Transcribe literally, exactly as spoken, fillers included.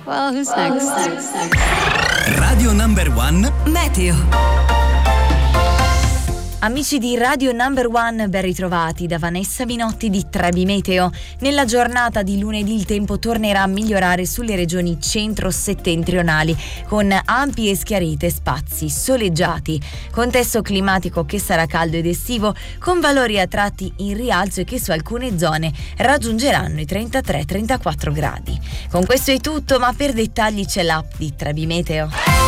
Well, who's next? Radio Number One Meteo. Amici di Radio Number One, ben ritrovati da Vanessa Minotti di Trebi Meteo. Nella giornata di lunedì il tempo tornerà a migliorare sulle regioni centro-settentrionali, con ampie e schiarite spazi soleggiati. Contesto climatico che sarà caldo ed estivo, con valori a tratti in rialzo e che su alcune zone raggiungeranno i trentatré trentaquattro gradi. Con questo è tutto, ma per dettagli c'è l'app di Trebi Meteo.